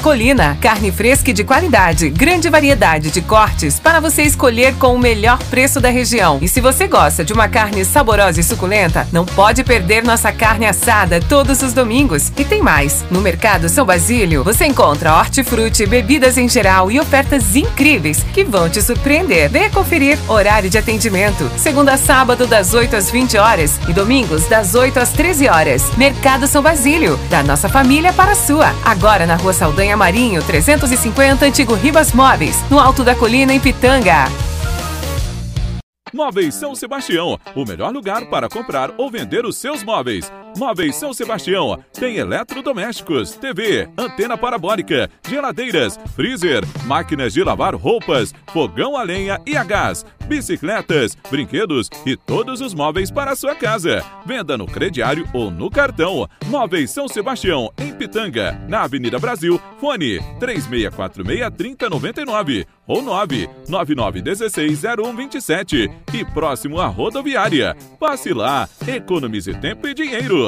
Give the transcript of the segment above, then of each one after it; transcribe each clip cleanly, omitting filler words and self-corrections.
Colina, carne fresca e de qualidade, grande variedade de cortes para você escolher com o melhor preço da região. E se você gosta de uma carne saborosa e suculenta, não pode perder nossa carne assada todos os domingos. E tem mais, no Mercado São Basílio, você encontra hortifruti, bebidas em geral e ofertas incríveis que vão te surpreender. Venha conferir horário de atendimento, segunda a sábado das 8 às 20 horas e domingos das 8 às 13 horas. Mercado São Basílio, da nossa família para a sua. Agora na Rua Saldanha Marinho, 350, Antigo Ribas Móveis, no alto da colina em Pitanga. Móveis São Sebastião, o melhor lugar para comprar ou vender os seus móveis. Móveis São Sebastião tem eletrodomésticos, TV, antena parabólica, geladeiras, freezer, máquinas de lavar roupas, fogão a lenha e a gás, bicicletas, brinquedos e todos os móveis para a sua casa. Venda no crediário ou no cartão. Móveis São Sebastião, em Pitanga, na Avenida Brasil. Fone 3646-3099 ou 99916-0127 e próximo à rodoviária. Passe lá, economize tempo e dinheiro.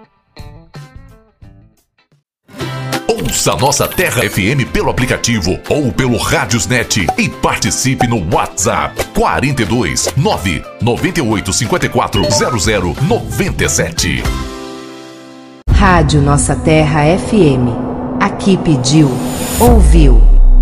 Ouça nossa Terra FM pelo aplicativo ou pelo Radiosnet e participe no WhatsApp 42 998 54 0097. Rádio Nossa Terra FM. Aqui pediu, ouviu.